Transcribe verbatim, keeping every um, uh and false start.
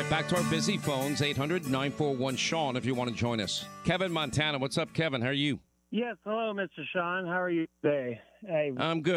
right, back to our busy phones, eight hundred nine four one Sean, if you want to join us. Kevin, Montana. What's up, Kevin? How are you? Yes, hello, Mister Sean. How are you today? Hey, I'm good.